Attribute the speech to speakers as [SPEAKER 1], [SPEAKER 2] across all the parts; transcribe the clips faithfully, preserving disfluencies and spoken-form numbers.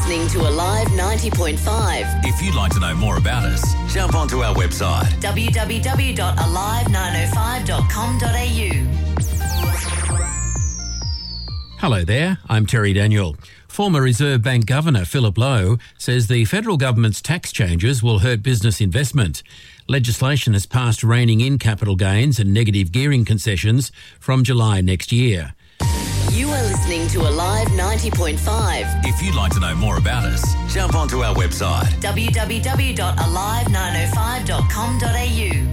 [SPEAKER 1] listening to Alive ninety point five.
[SPEAKER 2] If you'd like to know more about us, jump onto our website
[SPEAKER 1] w w w dot alive nine oh five dot com dot a u.
[SPEAKER 3] Hello there, I'm Terry Daniel. Former Reserve Bank Governor Philip Lowe says the federal government's tax changes will hurt business investment. Legislation has passed reining in capital gains and negative gearing concessions from July next year.
[SPEAKER 1] You are listening to Alive ninety point five.
[SPEAKER 2] If you'd like to know more about us, jump onto our website
[SPEAKER 1] w w w dot alive nine oh five dot com dot a u.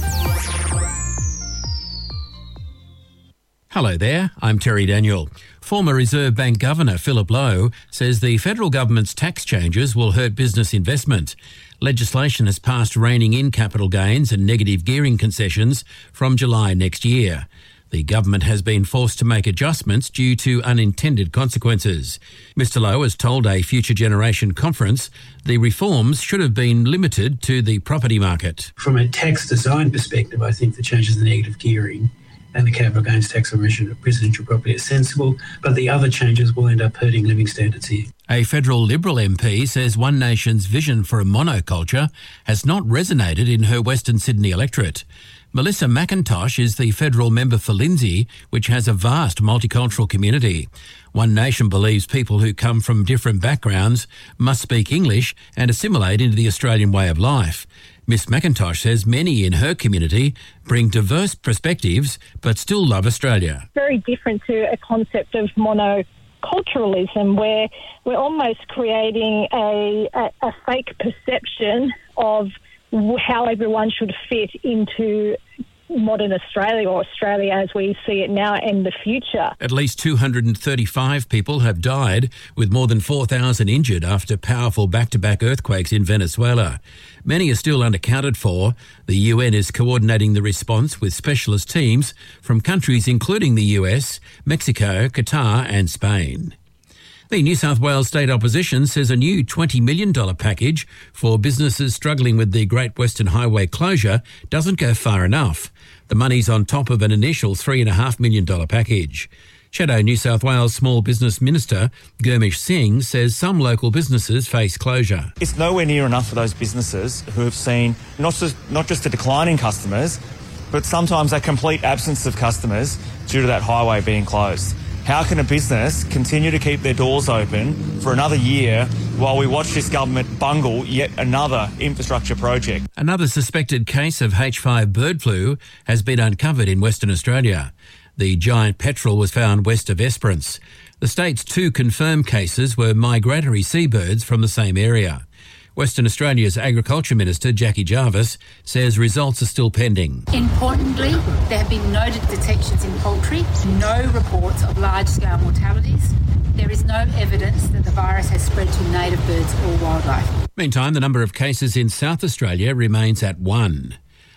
[SPEAKER 3] Hello there, I'm Terry Daniel. Former Reserve Bank Governor Philip Lowe says the federal government's tax changes will hurt business investment. Legislation has passed reining in capital gains and negative gearing concessions from July next year. The government has been forced to make adjustments due to unintended consequences. Mister Lowe has told a Future Generation conference the reforms should have been limited to the property market.
[SPEAKER 4] From a tax design perspective, I think the changes in the negative gearing and the capital gains tax on residential property are sensible, but the other changes will end up hurting living standards here.
[SPEAKER 3] A federal Liberal M P says One Nation's vision for a monoculture has not resonated in her Western Sydney electorate. Melissa McIntosh is the federal member for Lindsay, which has a vast multicultural community. One Nation believes people who come from different backgrounds must speak English and assimilate into the Australian way of life. Miss McIntosh says many in her community bring diverse perspectives but still love Australia.
[SPEAKER 5] Very different to a concept of monoculturalism where we're almost creating a, a, a fake perception of how everyone should fit into modern Australia, or Australia as we see it now and the future.
[SPEAKER 3] At least two hundred thirty-five people have died, with more than four thousand injured after powerful back-to-back earthquakes in Venezuela. Many are still unaccounted for. The U N is coordinating the response with specialist teams from countries including the U S, Mexico, Qatar and Spain. The New South Wales State Opposition says a new twenty million dollars package for businesses struggling with the Great Western Highway closure doesn't go far enough. The money's on top of an initial three point five million dollars package. Shadow New South Wales Small Business Minister Gurmish Singh says some local businesses face closure.
[SPEAKER 6] It's nowhere near enough for those businesses who have seen not just, not just a decline in customers, but sometimes a complete absence of customers due to that highway being closed. How can a business continue to keep their doors open for another year while we watch this government bungle yet another infrastructure project?
[SPEAKER 3] Another suspected case of H five bird flu has been uncovered in Western Australia. The giant petrel was found west of Esperance. The state's two confirmed cases were migratory seabirds from the same area. Western Australia's Agriculture Minister, Jackie Jarvis, says results are still pending.
[SPEAKER 7] Importantly, there have been no detections in poultry, no reports of large-scale mortalities. There is no evidence that the virus has spread to native birds or wildlife.
[SPEAKER 3] Meantime, the number of cases in South Australia remains at one.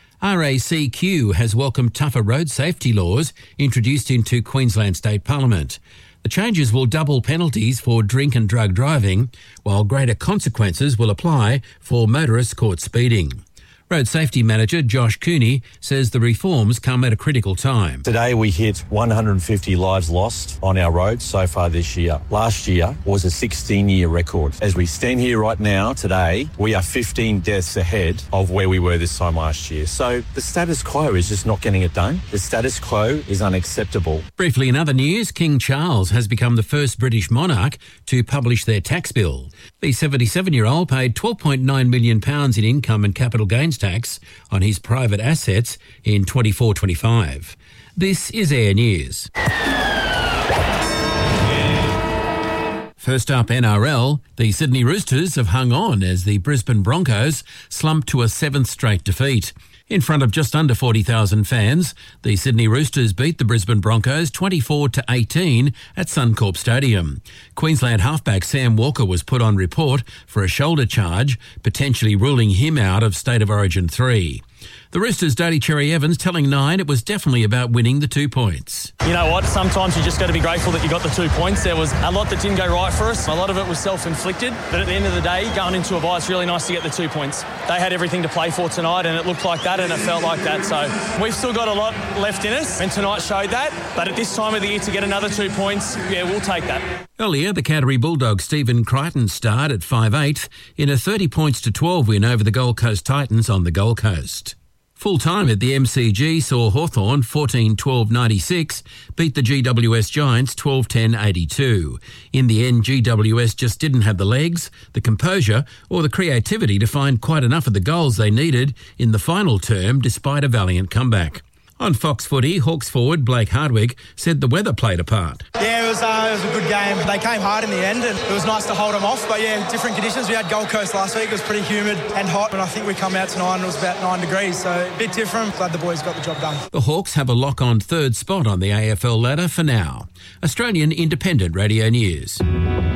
[SPEAKER 3] R A C Q has welcomed tougher road safety laws introduced into Queensland State Parliament. The changes will double penalties for drink and drug driving, while greater consequences will apply for motorists caught speeding. Road Safety Manager Josh Cooney says the reforms come at a critical time.
[SPEAKER 8] Today we hit one hundred fifty lives lost on our roads so far this year. Last year was a sixteen-year record. As we stand here right now, today, we are fifteen deaths ahead of where we were this time last year. So the status quo is just not getting it done. The status quo is unacceptable.
[SPEAKER 3] Briefly in other news, King Charles has become the first British monarch to publish their tax bill. The seventy-seven-year-old paid twelve point nine million pounds in income and capital gains tax on his private assets in twenty-four twenty-five. This is Air News. First up, N R L. The Sydney Roosters have hung on as the Brisbane Broncos slumped to a seventh straight defeat. In front of just under forty thousand fans, the Sydney Roosters beat the Brisbane Broncos twenty-four to eighteen at Suncorp Stadium. Queensland halfback Sam Walker was put on report for a shoulder charge, potentially ruling him out of State of Origin three. The Roosters' Daly Cherry Evans telling Nine it was definitely about winning the two points.
[SPEAKER 9] You know what? Sometimes you just got to be grateful that you got the two points. There was a lot that didn't go right for us. A lot of it was self-inflicted. But at the end of the day, going into a bye, it's really nice to get the two points. They had everything to play for tonight, and it looked like that, and it felt like that. So we've still got a lot left in us, and tonight showed that. But at this time of the year, to get another two points, yeah, we'll take that.
[SPEAKER 3] Earlier, the Canterbury Bulldogs' Stephen Crichton starred at five eighth in a thirty points to twelve win over the Gold Coast Titans on the Gold Coast. Full time at the M C G saw Hawthorn fourteen twelve ninety-six beat the G W S Giants twelve ten eighty-two. In the end, G W S just didn't have the legs, the composure or the creativity to find quite enough of the goals they needed in the final term despite a valiant comeback. On Fox Footy, Hawks forward Blake Hardwick said the weather played a part.
[SPEAKER 10] Yeah, it was, uh, it was a good game. They came hard in the end and it was nice to hold them off. But yeah, different conditions. We had Gold Coast last week. It was pretty humid and hot. And I think we come out tonight and it was about nine degrees. So a bit different. Glad the boys got the job done.
[SPEAKER 3] The Hawks have a lock-on third spot on the A F L ladder for now. Australian Independent Radio News.